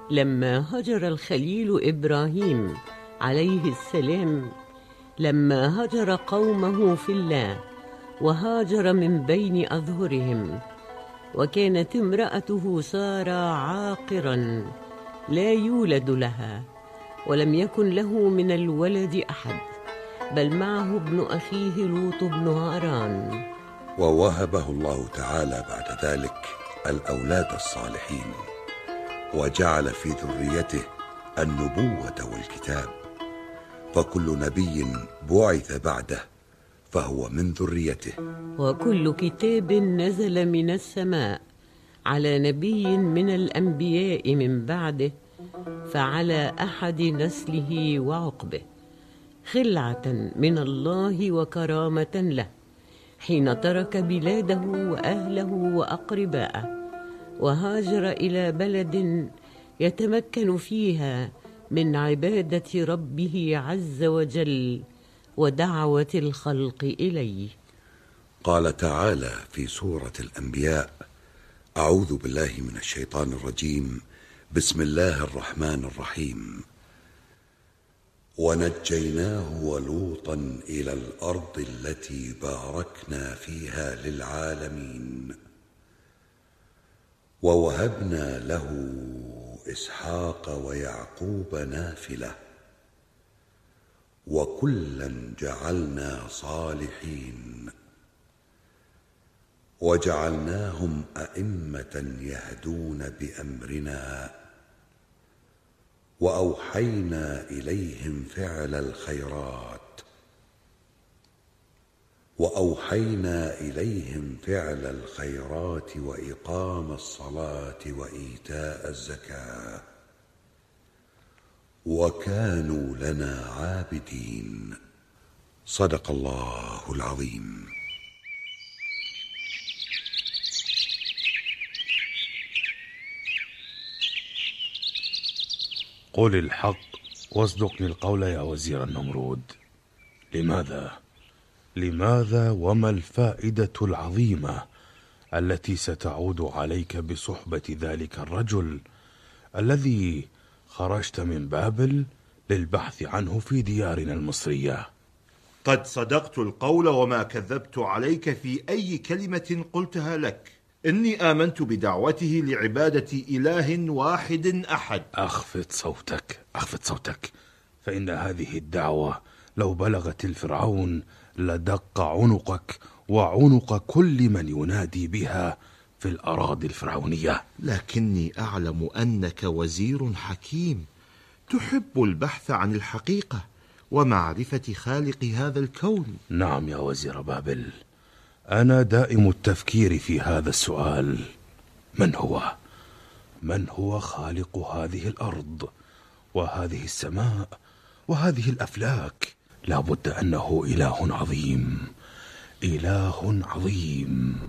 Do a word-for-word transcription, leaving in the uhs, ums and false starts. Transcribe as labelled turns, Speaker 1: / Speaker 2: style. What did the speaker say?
Speaker 1: لما هجر الخليل إبراهيم عليه السلام، لما هجر قومه في الله وهاجر من بين أظهرهم، وكانت امرأته سارة عاقرا لا يولد لها، ولم يكن له من الولد أحد، بل معه ابن أخيه لوط بن هاران.
Speaker 2: ووهبه الله تعالى بعد ذلك الأولاد الصالحين، وجعل في ذريته النبوة والكتاب، فكل نبي بعث بعده فهو من ذريته.
Speaker 1: وكل كتاب نزل من السماء على نبي من الأنبياء من بعده فعلى أحد نسله وعقبه، خلعة من الله وكرامة له، حين ترك بلاده وأهله وأقرباءه وهاجر إلى بلد يتمكن فيها من عبادة ربه عز وجل ودعوة الخلق إليه.
Speaker 2: قال تعالى في سورة الأنبياء: أعوذ بالله من الشيطان الرجيم، بسم الله الرحمن الرحيم. ونجيناه ولوطا إلى الأرض التي باركنا فيها للعالمين، ووهبنا له إسحاق ويعقوب نافلة، وكلا جعلنا صالحين، وجعلناهم أئمة يهدون بأمرنا، وأوحينا إليهم فعل الخيرات وأوحينا إليهم فعل الخيرات وإقام الصلاة وإيتاء الزكاة، وكانوا لنا عابدين. صدق الله العظيم.
Speaker 3: قل الحق واصدقني القول يا وزير النمرود. لماذا؟ لماذا وما الفائدة العظيمة التي ستعود عليك بصحبة ذلك الرجل الذي خرجت من بابل للبحث عنه في ديارنا المصرية؟
Speaker 4: قد صدقت القول وما كذبت عليك في أي كلمة قلتها لك. إني آمنت بدعوته لعبادة إله واحد أحد.
Speaker 3: أخفض صوتك، أخفض صوتك، فإن هذه الدعوة لو بلغت الفرعون لدق عنقك وعنق كل من ينادي بها في الأراضي الفرعونية.
Speaker 4: لكني أعلم أنك وزير حكيم تحب البحث عن الحقيقة ومعرفة خالق هذا الكون.
Speaker 3: نعم يا وزير بابل، أنا دائم التفكير في هذا السؤال: من هو؟ من هو خالق هذه الأرض وهذه السماء وهذه الأفلاك؟ لا بد أنه إله عظيم، إله عظيم.